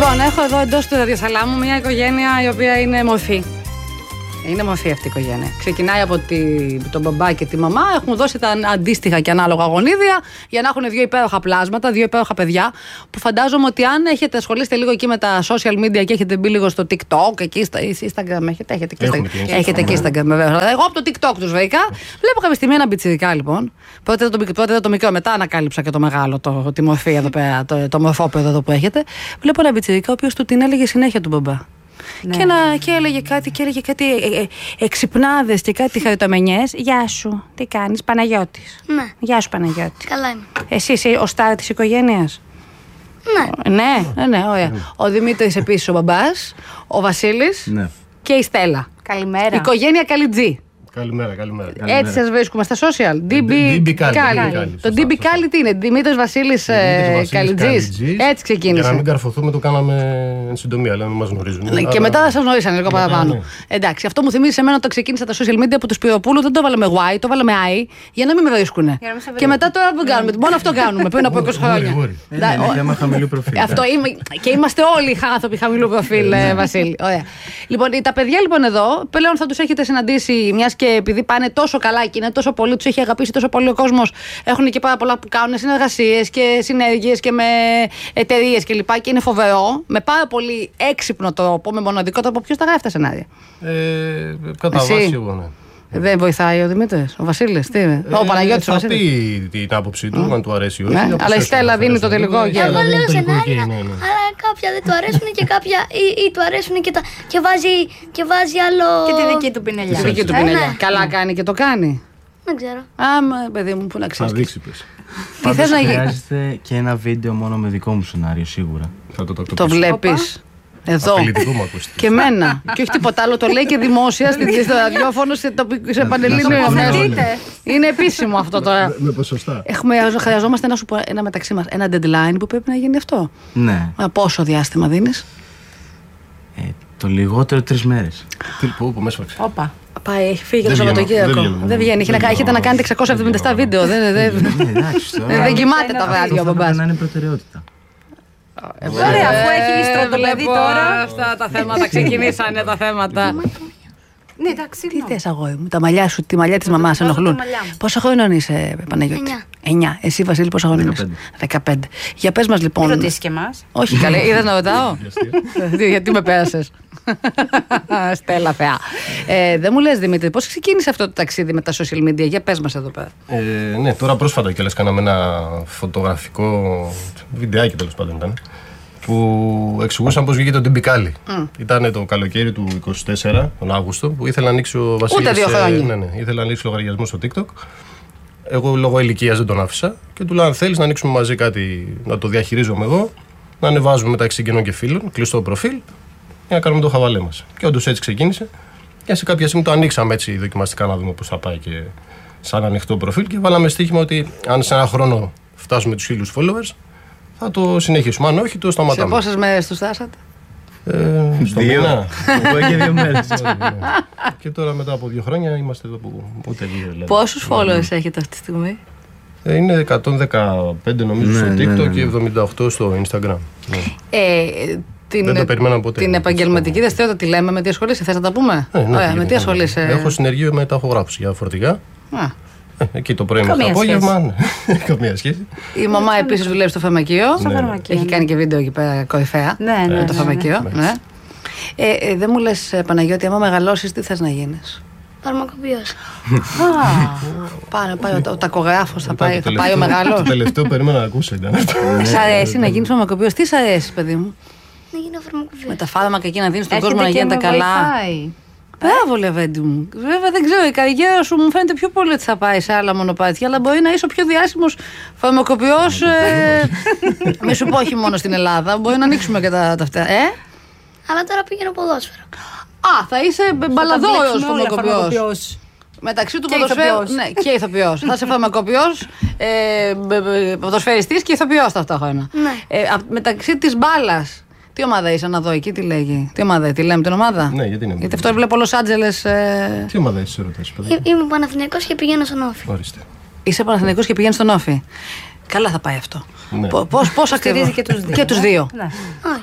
Λοιπόν, έχω εδώ εντός του ραδιοθαλάμου μια οικογένεια η οποία είναι μορφή. Είναι μορφή αυτή η οικογένεια. Ξεκινάει από τον μπαμπά και τη μαμά. Έχουν δώσει τα αντίστοιχα και ανάλογα γονίδια για να έχουν δύο υπέροχα πλάσματα, δύο υπέροχα παιδιά. Που φαντάζομαι ότι αν ασχολείστε λίγο εκεί με τα social media και έχετε μπει λίγο στο TikTok, εκεί στο Instagram. Έχετε και Instagram, βέβαια. Εγώ από το TikTok τους βρήκα. Βλέπω κάποια στιγμή ένα μπιτσιρικά λοιπόν. Πρώτα το μικρό, μετά ανακάλυψα και το μεγάλο, τη μορφή εδώ πέρα, το μορφόπεδο εδώ που έχετε. Βλέπω ένα μπιτσιρικά ο οποίος του την έλεγε συνέχεια του μπαμπά. Ναι. Και έλεγε κάτι εξυπνάδες και κάτι χαριτομενιές. Γεια σου, τι κάνεις, Παναγιώτης? Ναι. Γεια σου, Παναγιώτη. Καλά είμαι. Εσύ είσαι ο στάρ της οικογένειας? Ναι, ωραία. Ο Δημήτρης επίσης ο μπαμπάς, ο Βασίλης, ναι, και η Στέλλα. Καλημέρα. Οικογένεια Καλιτζή. Καλημέρα. Έτσι σας βρίσκουμε στα social. DB Κάλι. Το DB Κάλι τι είναι? Δημήτρης Βασίλης Καλιτζής. Έτσι ξεκίνησε. Για να μην καρφωθούμε, το κάναμε εν συντομία, αλλά δεν μας γνωρίζουν. Και μετά θα σας γνωρίσανε λίγο παραπάνω. Εντάξει, αυτό μου θυμίζει εμένα όταν ξεκίνησα τα social media από του Σπυροπούλου. Δεν το βάλαμε Y, το βάλαμε I, για να μην με βρίσκουνε. Και μετά τώρα δεν κάνουμε. Μόνο αυτό κάνουμε πριν από 20 χρόνια. Είναι θέμα χαμηλού προφίλ. Και είμαστε όλοι άνθρωποι χαμηλού προφίλ, Βασίλη. Λοιπόν, τα παιδιά λοιπόν εδώ πλέον θα τους έχετε συναντήσει, μιας και επειδή πάνε τόσο καλά και είναι τόσο πολύ, τους έχει αγαπήσει τόσο πολύ ο κόσμος, έχουν και πάρα πολλά που κάνουν συνεργασίες και συνέργειες και με εταιρείες κλπ. Και είναι φοβερό, με πάρα πολύ έξυπνο τρόπο, με μοναδικό τρόπο. Ποιος τα γράφει τα σενάρια? Κατά βάση εγώ, ναι. Δεν βοηθάει ο Δημήτρης, ο Βασίλης, τι είναι? Ο Παναγιώτης, ο Βασίλης. Θα πει την άποψη του, αν του αρέσει ή όχι. Ναι, αλλά η Στέλλα δίνει το τελικό γέλιο. Εγώ λέω σενάρια, αλλά κάποια δεν του αρέσουν και κάποια ή του αρέσουν και βάζει άλλο. Και τη δική του πινελιά. Τη δική του πινελιά. Καλά κάνει και το κάνει. Δεν ξέρω. Παιδί μου, πού να ξέρεις. Θα δείξει πες. Τι θες να γίνει? Χρειάζεται και ένα βίντεο μόνο με δικό μου σενάριο, σίγουρα. Το βλέπεις? Εδώ. Και εμένα. Και όχι τίποτα άλλο. Το λέει και δημόσια στο ραδιόφωνο, σε πανελλήνιο αμέσως. Είναι επίσημο αυτό τώρα. Με ποσοστά. Χρειαζόμαστε ένα μεταξύ μας. Ένα deadline που πρέπει να γίνει αυτό. Ναι. Πόσο διάστημα δίνεις? Το λιγότερο 3 μέρες. Πού με έσφαξε. Όπα. Πάει, έχει φύγει το Σαββατοκύριακο. Δεν βγαίνει. Έχετε να κάνετε 677 βίντεο. Δεν κοιμάται τα βράδια ο μπαμπάς. Να είναι προτεραιότητα. Ωραία, αφού έχει ληστρό το παιδί τώρα. Αυτά τα θέματα ξεκινήσανε τα θέματα. Ναι, εντάξει. Τι θες, αγόρι μου, τα μαλλιά σου, τη μαλλιά της μαμάς ενοχλούν? Πόσα χρονών είσαι, Παναγιώτη? 9. Εσύ, Βασίλη, πόσα χρονών είσαι? 15. Για πες μας λοιπόν. Ρωτήσεις και εμάς. Όχι, καλέ, είδες να ρωτάω? Γιατί με πέρασες? Στέλλα θεά. Δεν μου λες, Δημήτρη, πώς ξεκίνησε αυτό το ταξίδι με τα social media? Για πες μας εδώ πέρα. Ναι, τώρα πρόσφατα κιόλας κάναμε ένα φωτογραφικό βιντεάκι, τέλος πάντων ήταν, που εξηγούσαν πώς βγήκε το DB Κάλι. Ήταν το καλοκαίρι του 24, τον Αύγουστο, που ήθελε να ανοίξει ο Βασίλης. Ούτε 2 χρόνια. Ναι, ήθελε να ανοίξει λογαριασμό στο TikTok. Εγώ λόγω ηλικίας δεν τον άφησα και του λέω: αν θέλεις να ανοίξουμε μαζί κάτι, να το διαχειρίζομαι εγώ, να ανεβάζουμε μεταξύ συγγενών και φίλων, κλειστό προφίλ, για να κάνουμε το χαβαλέ μας. Και όντως έτσι ξεκίνησε. Και σε κάποια στιγμή το ανοίξαμε έτσι δοκιμαστικά να δούμε πώς θα πάει και σαν ανοιχτό προφίλ. Και βάλαμε στοίχημα ότι αν σε ένα χρόνο φτάσουμε τους 1000 followers, θα το συνεχίσουμε. Αν όχι, το σταματάμε. Σε πόσες μέρες τους φτάσατε? Στο μήνα. Εγώ και 2 μέρες. Και τώρα μετά από 2 χρόνια είμαστε εδώ που ούτε 2. Πόσους followers έχετε αυτή τη στιγμή? Είναι 115 νομίζω στο TikTok και 78 στο Instagram. Δεν το περιμέναμε ποτέ. Την επαγγελματική δραστηριότητα τη λέμε, με τι ασχολείσαι, θες να τα πούμε? Ναι, με τι ασχολείσαι? Έχω συνεργείο με ταχογράφους για φορτηγά. Εκεί το πρωί μέχρι το απόγευμα. Καμία σχέση. Η μαμά επίσης δουλεύει στο φαρμακείο. Έχει κάνει και βίντεο εκεί πέρα κορυφαία. Ναι, το φαρμακείο. Δεν μου λες, Παναγιώτη, άμα μεγαλώσεις, τι θες να γίνεις? Φαρμακοποιός. Πάει ο τακογράφος, θα πάει ο μεγάλος. Το τελευταίο περίμενα να ακούσω. Σ' αρέσει να γίνεις φαρμακοποιός? Τι σ' αρέσει, παιδί μου? Να γίνω φαρμακοποιός. Με τα φάρμακα εκεί να δίνεις στον κόσμο να γίνεται καλά. Μπράβο, Λεβέντη μου. Βέβαια δεν ξέρω, η καριέρα σου μου φαίνεται πιο πολύ ότι θα πάει σε άλλα μονοπάτια, αλλά μπορεί να είσαι ο πιο διάσημος φαρμακοποιός. Μη σου πω όχι μόνο στην Ελλάδα, μπορεί να ανοίξουμε και τα αυτά. Αλλά τώρα πηγαίνω ποδόσφαιρο. Θα είσαι μπαλαδόρος φαρμακοποιός. Μεταξύ του ποδοσφαίρου. Ναι, και ηθοποιός. Θα είσαι φαρμακοποιός, ποδοσφαιριστής και ηθοποιός ταυτόχρονα. Μεταξύ της μπάλας. Τι ομάδα είσαι, να δω εκεί, τι λέγει? Τι ομάδα, τη λέμε την ομάδα? Ναι, γιατί είναι. Γιατί αυτό βλέπω Λος Άντζελες. Τι ομάδα είσαι, ρωτάς, παιδί? Είμαι Παναθηναϊκός και πηγαίνω στον Όφη. Ορίστε. Είσαι Παναθηναϊκός και πηγαίνεις στον Όφη. Καλά θα πάει αυτό. Ναι. Πώς ακριβώς? Και τους δύο. Και τους δύο. Όχι.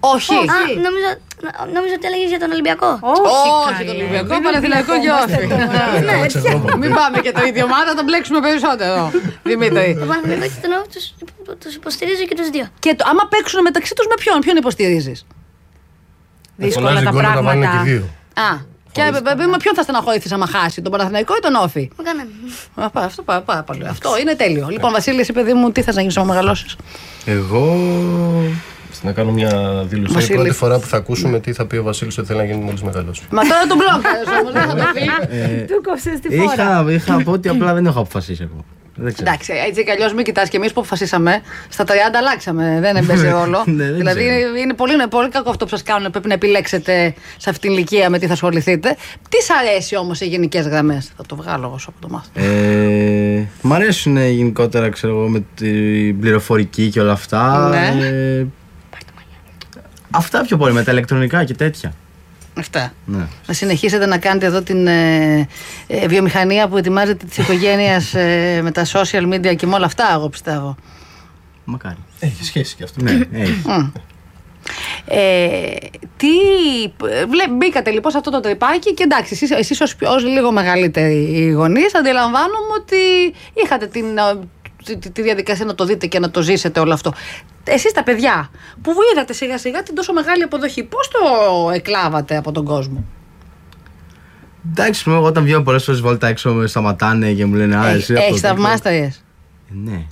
Όχι. Νόμιζα ότι έλεγες για τον Ολυμπιακό. Όχι, τον Ολυμπιακό, Παναθηναϊκό και Όφη. Μην πάμε και το ίδιο ομάδα, θα μπλέξουμε περισσότερο. Δημήτρη. Το Παναθηναϊκό και τον Όφη τους υποστηρίζω και τους δύο. Και άμα παίξουν μεταξύ τους με ποιον υποστηρίζεις? Δύσκολα τα πράγματα. Και με ποιον θα στεναχωρηθείς άμα χάσει, τον Παναθηναϊκό ή τον Όφη? Με κανέναν. Αυτό είναι τέλειο. Λοιπόν, Βασίλη, εσύ παιδί μου, τι θες να γίνεις όταν μεγαλώσεις? Εγώ. Να κάνω μια δήλωση. Είναι η πρώτη φορά που θα ακούσουμε τι θα πει ο Βασίλης ότι θέλει να γίνει μόλις μεγαλώσει. Μα τώρα τον μπλόκαρες όμως, δεν θα το πει. Του κόψες τη φόρα. Είχα πω ότι απλά δεν έχω αποφασίσει εγώ. Εντάξει, έτσι κι αλλιώς μην κοιτάς και εμείς που αποφασίσαμε. Στα 30 αλλάξαμε, δεν έμπαιζε ρόλο. Δηλαδή είναι πολύ κακό αυτό που σας κάνουν. Πρέπει να επιλέξετε σε αυτήν την ηλικία με τι θα ασχοληθείτε. Τι σ' αρέσει όμως σε γενικές γραμμές? Θα το βγάλω εγώ από το μάθημα. Μ' αρέσουν γενικότερα, ξέρω εγώ, με την πληροφορική και όλα αυτά. Ναι. Αυτά πιο πολύ, με τα ηλεκτρονικά και τέτοια. Αυτά. Ναι. Να συνεχίσετε να κάνετε εδώ την βιομηχανία που ετοιμάζετε της οικογένειας με τα social media και με όλα αυτά, εγώ πιστεύω. Μακάρι. Έχει σχέση κι αυτό. Ναι, έχει. Μπήκατε λοιπόν σε αυτό το τρυπάκι και εντάξει, εσείς ως λίγο μεγαλύτεροι γονείς αντιλαμβάνομαι ότι είχατε τη διαδικασία να το δείτε και να το ζήσετε όλο αυτό. Εσείς τα παιδιά που είδατε σιγά σιγά την τόσο μεγάλη αποδοχή, πώς το εκλάβατε από τον κόσμο? Εντάξει, εγώ όταν βγαίνω πολλές φορές βόλτα έξω με σταματάνε και μου λένε εσύ. Έχεις θαυμάστριες? Ναι.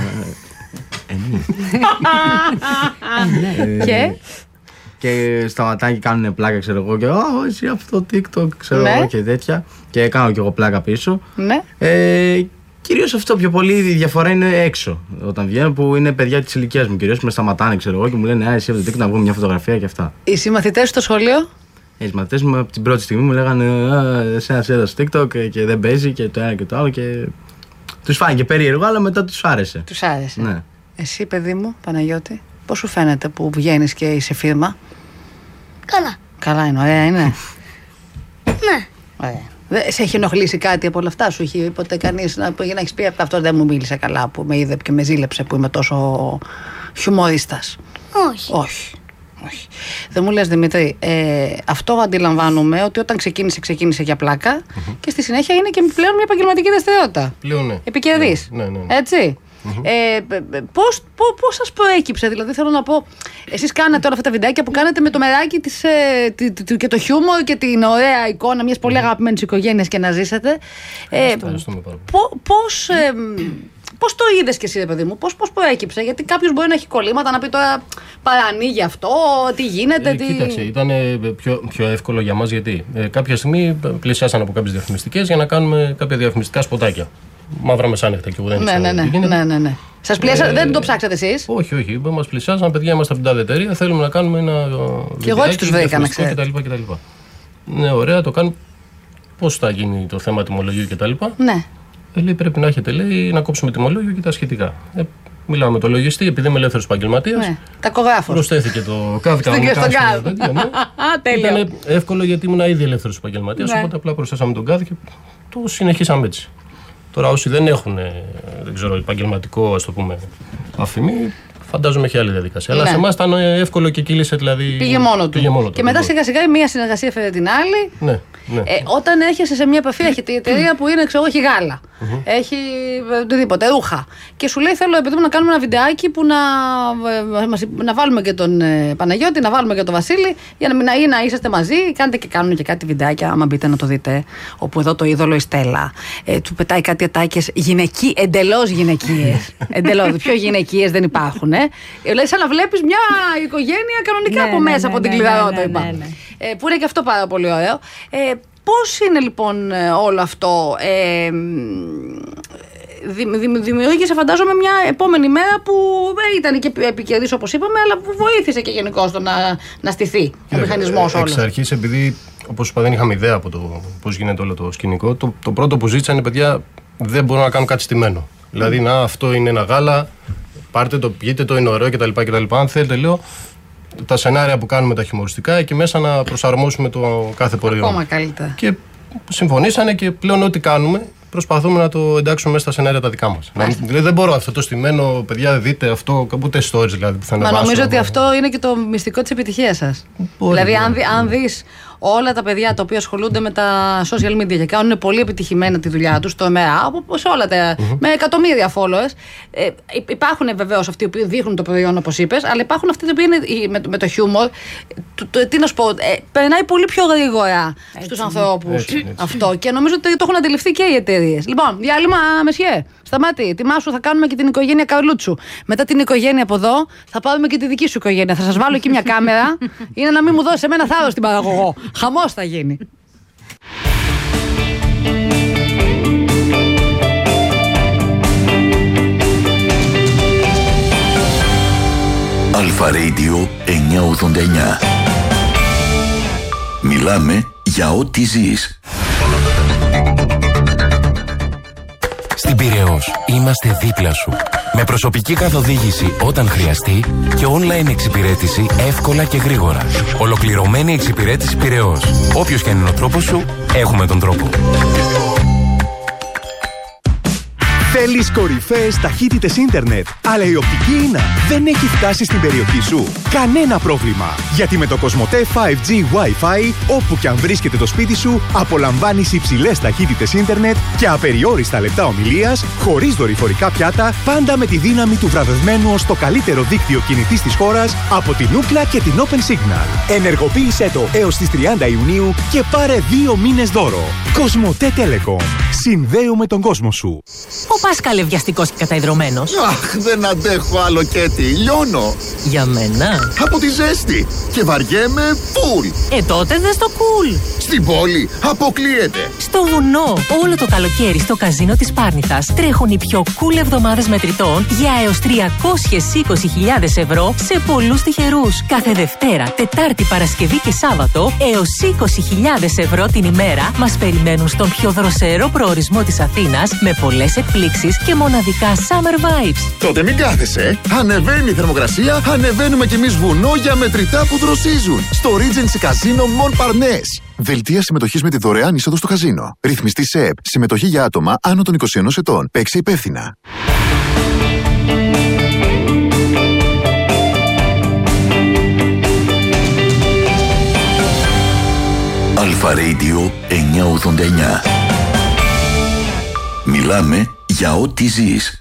Και σταματάνε και κάνουν πλάκα, ξέρω εγώ, και εσύ αυτό το TikTok, ξέρω εγώ, και τέτοια. Και κάνω κι εγώ πλάκα πίσω. Ναι. Κυρίως αυτό, πιο πολύ η διαφορά είναι έξω όταν βγαίνω, που είναι παιδιά της ηλικίας μου. Κυρίως με σταματάνε, ξέρω εγώ, και μου λένε εσύ από το TikTok να βγούμε μια φωτογραφία και αυτά. Οι συμμαθητές στο σχολείο? Οι συμμαθητές μου από την πρώτη στιγμή μου λέγανε εσένα έδωσε TikTok και δεν παίζει και το ένα και το άλλο. Και τους φάνηκε περίεργο, αλλά μετά τους άρεσε. Τους άρεσε. Ναι. Εσύ, παιδί μου, Παναγιώτη, πώς σου φαίνεται που βγαίνεις και είσαι φίρμα? Καλά. Καλά είναι, ωραία είναι. Ναι. Ωραία. Σε έχει ενοχλήσει κάτι από όλα αυτά? Σου έχει ποτέ κανείς να έχεις πει αυτό δεν μου μίλησε καλά, που με είδε και με ζήλεψε που είμαι τόσο χιουμορίστας? Όχι. Όχι. Δεν μου λες, Δημήτρη, αυτό αντιλαμβάνομαι ότι όταν ξεκίνησε για πλάκα και στη συνέχεια είναι και πλέον μια επαγγελματική δραστηριότητα. Πλέον ναι. Επικερδής. Ναι. Έτσι. Πώς σας προέκυψε, δηλαδή θέλω να πω, εσείς κάνετε όλα αυτά τα βιντεάκια που κάνετε με το μεράκι και το χιούμορ και την ωραία εικόνα μιας πολύ αγαπημένης οικογένειας και να ζήσετε. Ευχαριστούμε πάρα πολύ. Πώς το είδες και εσύ, ρε παιδί μου, πώς προέκυψε? Γιατί κάποιος μπορεί να έχει κολλήματα, να πει τώρα παρανοίγει αυτό, τι γίνεται. Κοίταξε, ήταν πιο εύκολο για μας γιατί κάποια στιγμή πλησιάσαν από κάποιες διαφημιστικές για να κάνουμε κάποια διαφημιστικά σποτάκια. Μαύρα μεσάνυχτα και εγώ δεν ήξερα. Ναι. Σας πλησιάσαν, δεν το ψάξατε εσείς? Όχι. Μας πλησιάσαν, παιδιά, είμαστε από την τάδε εταιρεία, θέλουμε να κάνουμε ένα. Και εγώ έτσι τους βρήκα, να ξέρετε. κτλ. Ναι, ωραία, το κάνουμε. Πώς θα γίνει το θέμα τιμολογίου κτλ. Ναι. Λέει πρέπει να έχετε, λέει, να κόψουμε τιμολόγιο και τα σχετικά. Μιλάμε με τον λογιστή, επειδή είμαι ελεύθερος επαγγελματίας. Ναι, τακογράφος. Προσθέθηκε το κάθε κανονικά. Ήταν εύκολο γιατί ήμουν ήδη ελεύθερος επαγγελματίας, οπότε απλά προσθέσαμε τον κάθε και το συνεχίσαμε έτσι. Τώρα όσοι δεν έχουν, δεν ξέρω, επαγγελματικό, ας το πούμε, αφημί, φαντάζομαι έχει άλλη διαδικασία. Αλλά σε εμάς ήταν εύκολο και κύλησε, δηλαδή. Πήγε μόνο του. Και μετά σιγά σιγά μία συνεργασία φέρε την άλλη. Ναι. Όταν έρχεσαι σε μια επαφή, έχετε η εταιρεία που είναι, ξέρω, έχει γάλα, έχει οτιδήποτε, ρούχα. Και σου λέει: θέλω, επειδή να κάνουμε ένα βιντεάκι που να βάλουμε και τον Παναγιώτη, να βάλουμε και τον Βασίλη, για να είσαστε μαζί. Κάνουν και κάτι βιντεάκια, άμα μπείτε να το δείτε. Όπου εδώ το είδωλο η Στέλλα του πετάει κάτι ατάκες εντελώς γυναικείες. Εντελώς. Πιο γυναικείες δεν υπάρχουν. Λέει, σαν να βλέπεις μια οικογένεια κανονικά από μέσα από την κλειδαρότητα. Που είναι και αυτό πάρα πολύ ωραίο. Πώς είναι λοιπόν όλο αυτό? Δημιούργησε, φαντάζομαι, μια επόμενη μέρα που ήταν και επικερδής, όπως είπαμε, αλλά που βοήθησε και γενικώς το να στηθεί ο μηχανισμός όλος. Εξ αρχής, επειδή, όπως είπα, δεν είχαμε ιδέα από το πώς γίνεται όλο το σκηνικό, το πρώτο που ζήτησαν είναι, παιδιά, δεν μπορώ να κάνω κάτι στημένο. Δηλαδή, αυτό είναι ένα γάλα, πάρτε το, πιείτε το, είναι ωραίο κτλ. Αν θέλετε, λέω, τα σενάρια που κάνουμε τα χιουμοριστικά, εκεί μέσα να προσαρμόσουμε το κάθε προϊόν. Ακόμα καλύτερα. Και συμφωνήσανε και πλέον ό,τι κάνουμε προσπαθούμε να το εντάξουμε μέσα στα σενάρια τα δικά μας. Δηλαδή δεν μπορώ αυτό το στημένο, παιδιά, δείτε αυτό, ούτε stories δηλαδή που θα ανεβάσω. Μα νομίζω ότι αυτό είναι και το μυστικό της επιτυχίας σας. Δηλαδή, αν δεις όλα τα παιδιά τα οποία ασχολούνται με τα social media και κάνουν πολύ επιτυχημένα τη δουλειά τους, το ΕΜΕΑ, όπως όλα τα. Με εκατομμύρια followers. Υπάρχουν βεβαίως αυτοί που δείχνουν το προϊόν, όπως είπες, αλλά υπάρχουν αυτοί που είναι με το χιούμορ. Τι να σου πω, περνάει πολύ πιο γρήγορα στους ανθρώπους αυτό και νομίζω ότι το έχουν αντιληφθεί και οι εταιρείες. Λοιπόν, διάλειμμα, Μεσιέ. Σταμάτη, ετοιμάσου, θα κάνουμε και την οικογένεια Καρλούτσου. Μετά την οικογένεια από εδώ, θα πάρουμε και τη δική σου οικογένεια. Θα σας βάλω εκεί μια κάμερα. Είναι να μην μου δώσει εμένα θάρρος την παραγωγό. Χαμός θα γίνει. Αλφα Radio 989. Μιλάμε για ό,τι ζεις. Στην Πειραιώς είμαστε δίπλα σου. Με προσωπική καθοδήγηση όταν χρειαστεί και online εξυπηρέτηση εύκολα και γρήγορα. Ολοκληρωμένη εξυπηρέτηση Πειραιώς. Όποιος και αν είναι ο τρόπος σου, έχουμε τον τρόπο. Θέλεις κορυφαίες ταχύτητες ίντερνετ, αλλά η οπτική ίνα δεν έχει φτάσει στην περιοχή σου? Κανένα πρόβλημα, γιατί με το Κοσμοτέ 5G Wi-Fi, όπου και αν βρίσκεται το σπίτι σου, απολαμβάνεις υψηλές ταχύτητες ίντερνετ και απεριόριστα λεπτά ομιλίας, χωρίς δορυφορικά πιάτα, πάντα με τη δύναμη του βραβευμένου ως το καλύτερο δίκτυο κινητής της χώρας από την Ookla και την Open Signal. Ενεργοποίησέ το έως τις 30 Ιουνίου και πάρε 2 μήνες δώρο. Κοσμοτέ Telecom. Συνδέουμε τον κόσμο σου. Ο Πάσκαλε βιαστικός και καταϊδρωμένος. Αχ, δεν αντέχω άλλο Κέτι, λιώνω. Για μένα. Από τη ζέστη και βαριέμαι φουλ. Τότε δες το cool. Στην πόλη αποκλείεται. Στο βουνό, όλο το καλοκαίρι στο καζίνο της Πάρνηθας τρέχουν οι πιο cool εβδομάδες μετρητών για έως 320.000 ευρώ σε πολλούς τυχερούς. Κάθε Δευτέρα, Τετάρτη, Παρασκευή και Σάββατο έως 20.000 ευρώ την ημέρα μας περιμένουν στον πιο δροσερό προορισμό της Αθήνας με πολλές εκπλήξεις και μοναδικά summer vibes. Τότε μην κάθεσαι. Ανεβαίνει η θερμοκρασία, ανεβαίνουμε κι εμείς βουνό για μετρητά που δροσίζουν. Στο Regency Casino Mon Parnasse. Δελτία συμμετοχής με τη δωρεάν είσοδο στο καζίνο. Ρυθμιστή σε ΕΠ. Συμμετοχή για άτομα άνω των 21 ετών. Παίξε υπεύθυνα. Αλφα Radio 989. Μιλάμε για ό,τι ζεις.